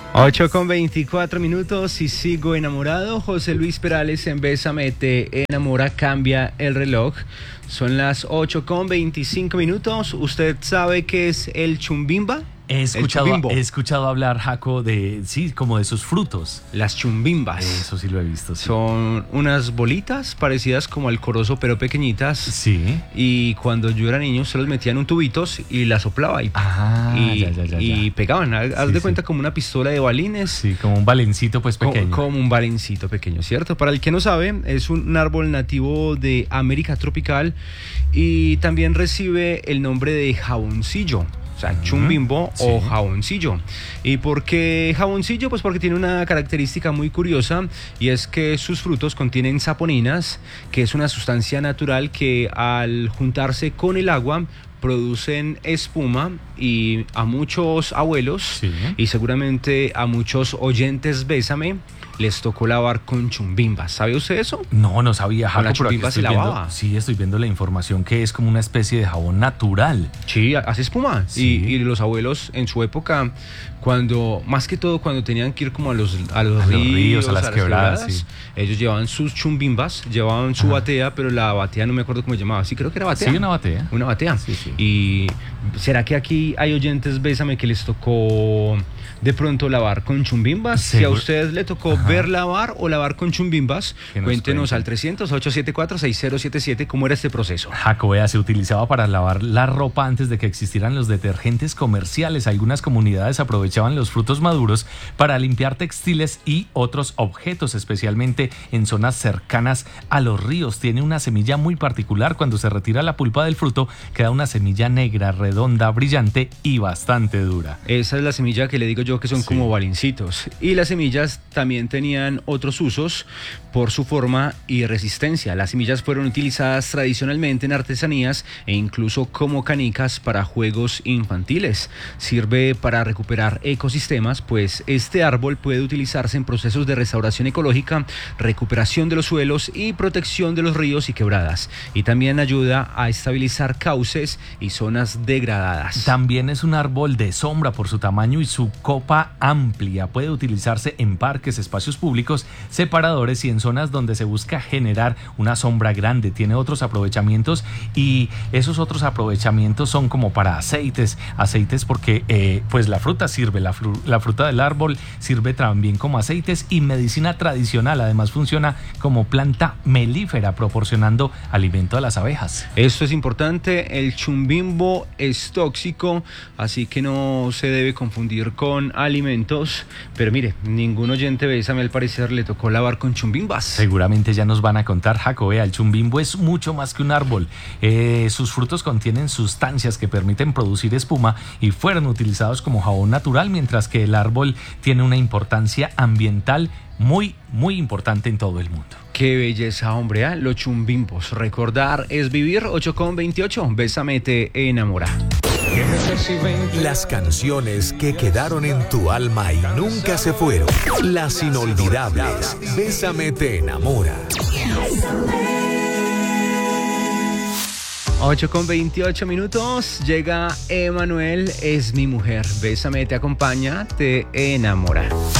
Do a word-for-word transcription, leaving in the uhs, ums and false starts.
ocho con veinticuatro minutos y sigo enamorado. José Luis Perales en Bésame te enamora, cambia el reloj. Son las ocho con veinticinco minutos. ¿Usted sabe qué es el chumbimba? He escuchado, he escuchado hablar, Jaco, de, sí, como de sus frutos. Las chumbimbas. Eso sí lo he visto, sí. Son unas bolitas parecidas como al corozo, pero pequeñitas. Sí. Y cuando yo era niño se los metían en un tubitos y la soplaba y, ah, y, ya, ya, ya, y ya. pegaban. Haz sí, de sí. cuenta como una pistola de balines. Sí, como un balencito pues pequeño. Como, como un balencito pequeño, ¿cierto? Para el que no sabe, es un árbol nativo de América tropical y también recibe el nombre de jaboncillo. O sea, chumbimbo sí. o jaboncillo. ¿Y por qué jaboncillo? Pues porque tiene una característica muy curiosa y es que sus frutos contienen saponinas, que es una sustancia natural que al juntarse con el agua producen espuma, y a muchos abuelos sí. y seguramente a muchos oyentes Bésame les tocó lavar con chumbimbas. ¿Sabe usted eso? No, no sabía, Jaco, con la pero aquí chumbimba estoy se viendo, lavaba. sí, estoy viendo la información que es como una especie de jabón natural. Sí, hace espuma. Sí. Y, y los abuelos en su época, cuando, más que todo cuando tenían que ir como a los, a los, a ríos, los ríos, a las, a las quebradas, quebradas, sí. ellos llevaban sus chumbimbas, llevaban su Ajá. batea, pero la batea no me acuerdo cómo se llamaba. Sí, creo que era batea. Sí, una batea. Una batea. Sí, sí. Y ¿será que aquí hay oyentes Bésame que les tocó de pronto lavar con chumbimbas? ¿Seguro? Si a usted le tocó Ajá. ver lavar o lavar con chumbimbas, cuéntenos cuente. al trescientos, ochocientos setenta y cuatro, sesenta setenta y siete cómo era este proceso. Jaco, vea, se utilizaba para lavar la ropa antes de que existieran los detergentes comerciales. Algunas comunidades aprovechaban los frutos maduros para limpiar textiles y otros objetos, especialmente en zonas cercanas a los ríos. Tiene una semilla muy particular. Cuando se retira la pulpa del fruto, queda una semilla negra, redonda, brillante y bastante dura. Esa es la semilla que le digo yo que son sí. como balincitos. Y las semillas también tenían otros usos por su forma y resistencia. Las semillas fueron utilizadas tradicionalmente en artesanías e incluso como canicas para juegos infantiles. Sirve para recuperar ecosistemas, pues este árbol puede utilizarse en procesos de restauración ecológica, recuperación de los suelos y protección de los ríos y quebradas. Y también ayuda a estabilizar cauces y zonas degradadas. También es un árbol de sombra por su tamaño y su copa amplia. Puede utilizarse en parques, espacios públicos, separadores y en zonas donde se busca generar una sombra grande. Tiene otros aprovechamientos y esos otros aprovechamientos son como para aceites, aceites porque eh, pues la fruta sirve, la, fru- la fruta del árbol sirve también como aceites y medicina tradicional. Además funciona como planta melífera, proporcionando alimento a las abejas. Esto es importante, el chumbimbo es tóxico, así que no se debe confundir con alimentos. Pero mire, ningún oyente Bésame al parecer le tocó lavar con chumbimbas. Seguramente ya nos van a contar, Jaco. Vea, el chumbimbo es mucho más que un árbol. Eh, sus frutos contienen sustancias que permiten producir espuma y fueron utilizados como jabón natural, mientras que el árbol tiene una importancia ambiental muy, muy importante en todo el mundo. Qué belleza, hombre, ¿eh? Los chumbimbos. Recordar es vivir. Ocho con veintiocho. Bésame te enamora. Las canciones que quedaron en tu alma y nunca se fueron. Las inolvidables. Bésame te enamora. ocho con veintiocho minutos. Llega Emanuel, es mi mujer. Bésame te acompaña, te enamora.